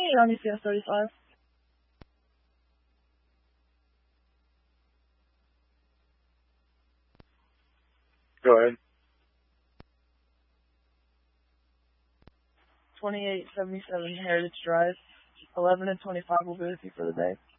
on UCS 35. Go ahead. 2877 Heritage Drive. 11 and 25 will be with you for the day.